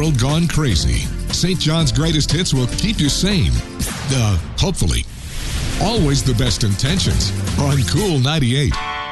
world gone crazy, St. John's greatest hits will keep you sane. Hopefully. Always the best intentions on Cool 98.